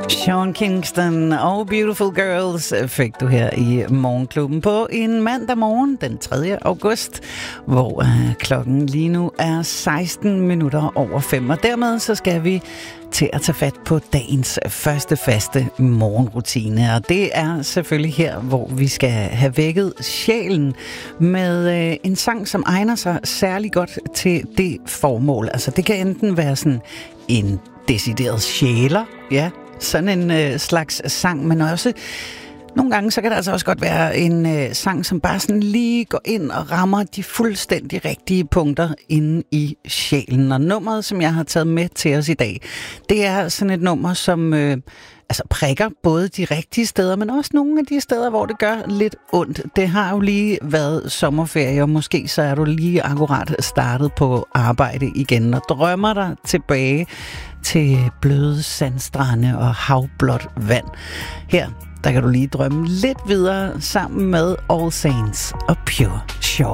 Sean Kingston og Beautiful Girls fik du her i Morgenklubben på en mandag morgen den 3. august, hvor klokken lige nu er 16 minutter over 5. Og dermed så skal vi til at tage fat på dagens første faste morgenrutine. Og det er selvfølgelig her, hvor vi skal have vækket sjælen med en sang, som egner sig særlig godt til det formål. Altså det kan enten være sådan en decideret sjæler, ja, sådan en slags sang, men også nogle gange, så kan det altså også godt være en sang, som bare sådan lige går ind og rammer de fuldstændig rigtige punkter inde i sjælen. Og nummeret, som jeg har taget med til os i dag, det er sådan et nummer, som prikker både de rigtige steder, men også nogle af de steder, hvor det gør lidt ondt. Det har jo lige været sommerferie, og måske så er du lige akkurat startet på arbejde igen, og drømmer dig tilbage til bløde sandstrande og havblåt vand. Her, der kan du lige drømme lidt videre sammen med All Saints og Pure.